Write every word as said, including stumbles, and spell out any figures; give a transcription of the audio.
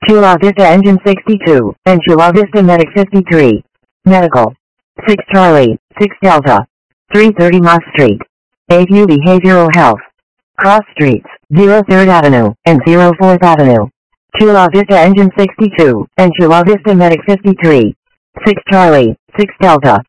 Chula Vista Engine sixty-two, and Chula Vista Medic fifty-three. Medical. six Charlie, six Delta. three thirty Moss Street. Bayview Behavioral Health. Cross Streets, zero third Avenue, and zero fourth Avenue. Chula Vista Engine sixty-two, and Chula Vista Medic fifty-three. six Charlie, six Delta.